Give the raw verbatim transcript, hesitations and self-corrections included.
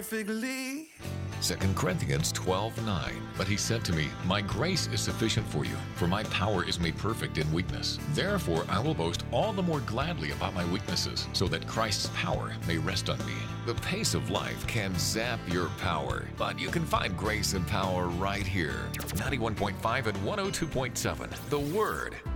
perfectly. Second Corinthians twelve nine. But he said to me, My grace is sufficient for you, for my power is made perfect in weakness. Therefore I will boast all the more gladly about my weaknesses, so that Christ's power may rest on me. The pace of life can zap your power, but you can find grace and power right here. ninety-one point five and one oh two point seven. The Word.